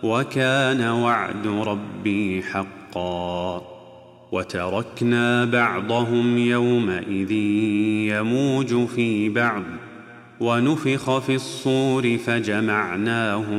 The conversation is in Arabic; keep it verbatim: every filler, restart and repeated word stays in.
وكان وعد ربي حقا. وتركنا بعضهم يومئذ يموج في بعض ونفخ في الصور فجمعناهم